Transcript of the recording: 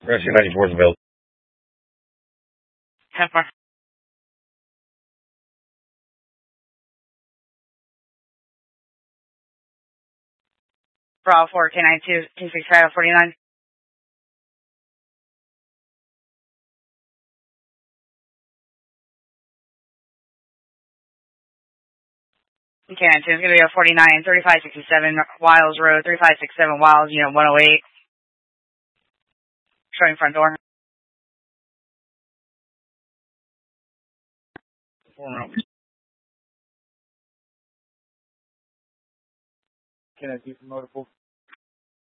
Rescue 94 is available. 10-4. Bravo 4, K92, 265 49. K92 is going to be a 49, 3567 Wiles Road, 3567 Wiles, unit 108. Showing front door. Can I do from motor pool?